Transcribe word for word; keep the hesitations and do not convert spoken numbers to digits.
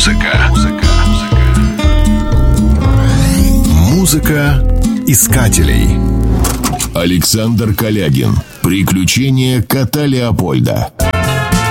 Музыка. Музыка искателей. Александр Калягин. Приключения кота Леопольда.